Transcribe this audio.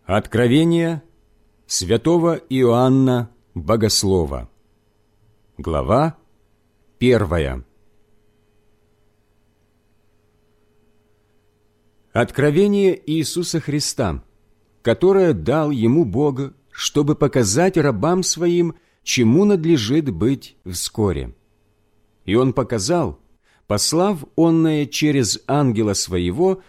Откровение святого Иоанна Богослова. Глава 1. Откровение Иисуса Христа, которое дал Ему Бог, чтобы показать рабам Своим, чему надлежит быть вскоре. И Он показал, послав онное через ангела Своего